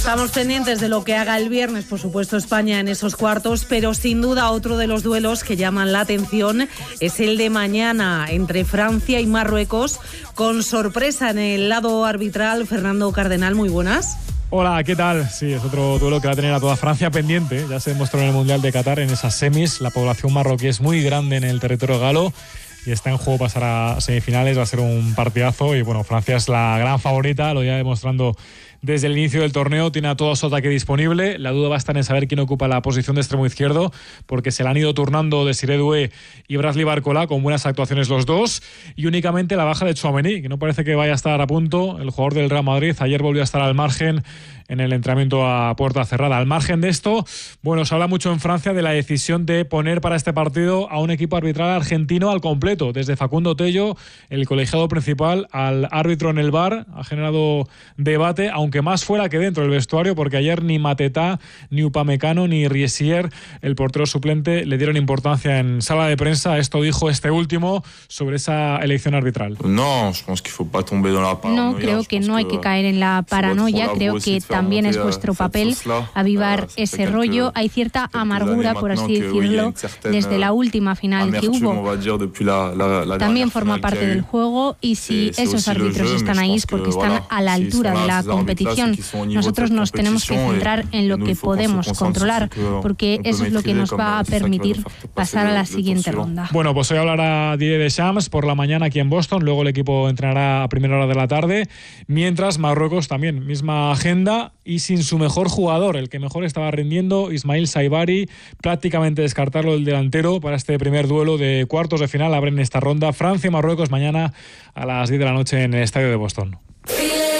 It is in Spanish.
Estamos pendientes de lo que haga el viernes, por supuesto, España en esos cuartos, pero sin duda otro de los duelos que llaman la atención es el de mañana entre Francia y Marruecos, con sorpresa en el lado arbitral. Fernando Cardenal, muy buenas. Hola, ¿qué tal? Sí, es otro duelo que va a tener a toda Francia pendiente. Ya se demostró en el Mundial de Qatar, en esas semis. La población marroquí es muy grande en el territorio galo y está en juego pasar a semifinales. Va a ser un partidazo y bueno, Francia es la gran favorita, lo ya demostrando desde el inicio del torneo. Tiene a todo su ataque disponible. La duda va a estar en saber quién ocupa la posición de extremo izquierdo, porque se la han ido turnando Desiré Doué y Bradley Barcola, con buenas actuaciones los dos, y únicamente la baja de Tchouaméni, que no parece que vaya a estar a punto. El jugador del Real Madrid ayer volvió a estar al margen en el entrenamiento a puerta cerrada. Al margen de esto, bueno, se habla mucho en Francia de la decisión de poner para este partido a un equipo arbitral argentino al completo, desde Facundo Tello, el colegiado principal, al árbitro en el VAR. Ha generado debate, aunque más fuera que dentro del vestuario, porque ayer ni Matetá, ni Upamecano, ni Riesier, el portero suplente, le dieron importancia en sala de prensa. Esto dijo este último sobre esa elección arbitral. No, creo que no hay que caer en la paranoia. Creo que también es vuestro papel avivar ese rollo. Hay cierta amargura, por así decirlo, desde la última final que hubo. También forma parte del juego, y si esos árbitros están ahí es porque están a la altura de la competición. Nosotros nos tenemos que centrar en lo que podemos controlar, porque eso es lo que nos va a permitir pasar a la siguiente ronda. Bueno, pues hoy hablará Didier Deschamps por la mañana aquí en Boston. Luego el equipo entrenará a primera hora de la tarde. Mientras Marruecos también, misma agenda, y sin su mejor jugador, el que mejor estaba rindiendo, Ismaïl Saibari, prácticamente descartarlo del delantero para este primer duelo de cuartos de final. Abren esta ronda Francia y Marruecos mañana a las 10 de la noche en el estadio de Boston.